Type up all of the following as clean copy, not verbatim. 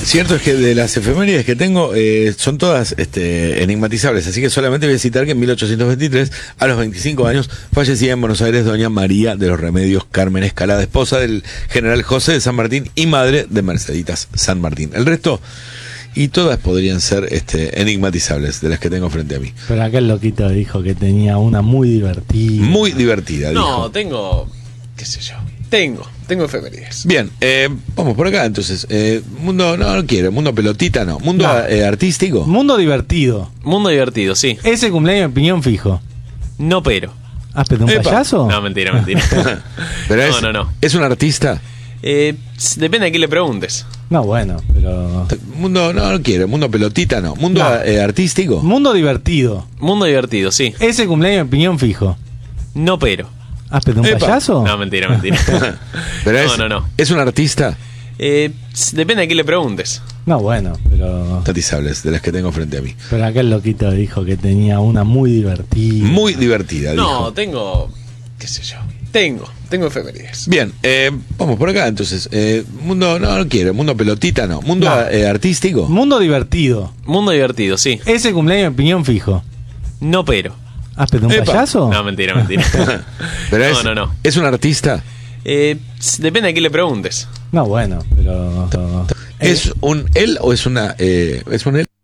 Cierto es que de las efemérides que tengo son todas enigmatizables, así que solamente voy a citar que en 1823, a los 25 años, fallecía en Buenos Aires doña María de los Remedios Carmen Escalada, esposa del general José de San Martín y madre de Merceditas San Martín. El resto, y todas podrían ser enigmatizables de las que tengo frente a mí. Pero aquel loquito dijo que tenía una muy divertida. Muy divertida, dijo. No, tengo, qué sé yo, tengo efemérides. Bien, vamos por acá entonces. Mundo, no quiero, mundo pelotita no. Mundo No. artístico. Mundo divertido. Mundo divertido, sí. Ese cumpleaños de piñón fijo. No pero. ¿Ah, pero un Epa. payaso? No, mentira. Pero No. ¿Es un artista? Depende de quién le preguntes. No, bueno, pero... Mundo, no quiero, mundo pelotita no. Mundo No. artístico. Mundo divertido. Mundo divertido, sí. Ese cumpleaños de piñón fijo. No pero. ¿Ah, pero un Epa. payaso? No, mentira. Pero No. ¿Es un artista? Depende de quién le preguntes. No, bueno, pero... Tatizables, de las que tengo frente a mí. Pero aquel loquito dijo que tenía una muy divertida. Muy divertida, No, dijo. tengo, qué sé yo, tengo efemérides. Bien, vamos por acá entonces. Mundo, no quiero, mundo pelotita no. Mundo No. artístico. Mundo divertido. Mundo divertido, sí. Ese cumpleaños de piñón fijo. No pero. ¿Ah, pero un Epa. payaso? No, mentira. Pero No. ¿Es un artista? Depende de quién le preguntes. No, bueno, pero... ¿Es un él o es una es un él?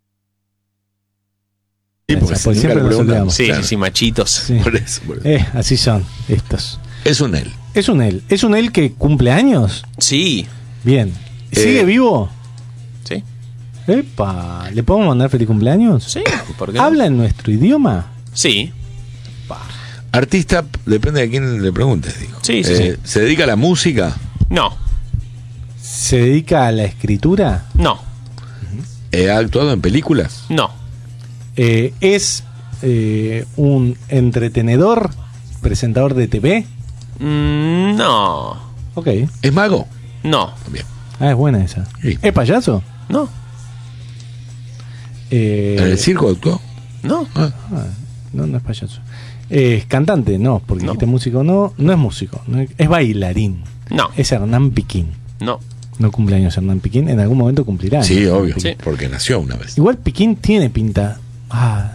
Sí, porque Pues nunca siempre le nos preguntan. olvidamos. Sí, Claro. sí, machitos. Sí. Por eso. Así son estos. Es un él. ¿Es un él? ¿Es un él que cumple años? Sí. Bien. ¿Sigue vivo? Sí. Epa, ¿le podemos mandar feliz cumpleaños? Sí, ¿por qué no? ¿Habla en nuestro idioma? Sí. Artista, depende de quién le preguntes, dijo. Sí. ¿Se dedica a la música? No. ¿Se dedica a la escritura? No. ¿Ha actuado en películas? No. ¿Es un entretenedor, presentador de TV? No. Ok. ¿Es mago? No. También. Ah, es buena esa. Sí. ¿Es payaso? No. ¿En el circo actuó? No. Ah, No es payaso. ¿Es cantante? No, porque No. dijiste músico. No es músico. Es bailarín. No. Es Hernán Piquín. No. No cumpleaños Hernán Piquín. En algún momento cumplirá. sí, ¿no? obvio. Sí. Porque nació una vez. Igual Piquín tiene pinta. Ah,